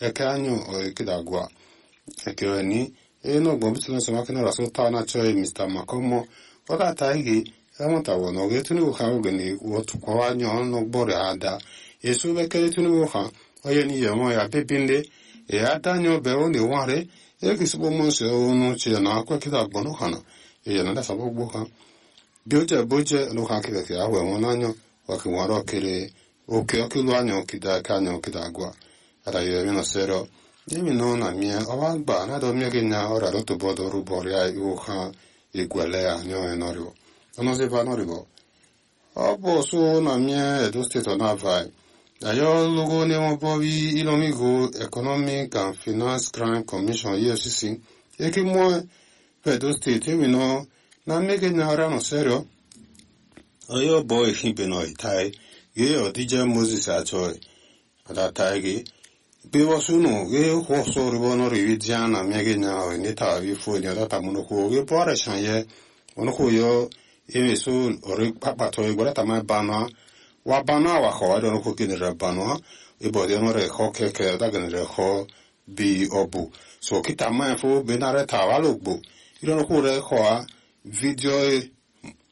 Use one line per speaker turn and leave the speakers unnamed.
eke anyo o ekidagwa ekeni no gbo bitlo so makina raso ta na choi Mr. Makomo oda taigi amata wono ge tunu ha ogeni wotu kwa anyo no gbore ada yesu bekele tunu ha oyeni yemo ya bebinde adanyo be oni ware ekisibo monse onu chi na akwa kidagbo no hana na da sabo gbo ha boje lo ha kire ke awe won anyo wa ki waro kire oke lu anyo kidagwa ada ye no sero Dimi no na mie awagba na do mie genya ora roto bodo ruboria ha igwele anyo enorio ono se va noribo obo so na mie Edo State na vai ayo logo ne mo bovi ilomigo Economic and Finance Crime Commission EFCC mo Edo State mi no na mie genya ora no serio ayo boy hibe no itai ye o DJ Moses achoy ada taigi Bewa suno, ho so ribono rividiana, miagina, neta, vifu, data monoco, pore shanye, monoco yo, emesul, or papato, guarata my bana, wabana, waho, I don't know cooking a rabano, a body on a hoke, dagan a ho, be obu. So kita my fo, benareta, alugbo. You don't know who they hoa, video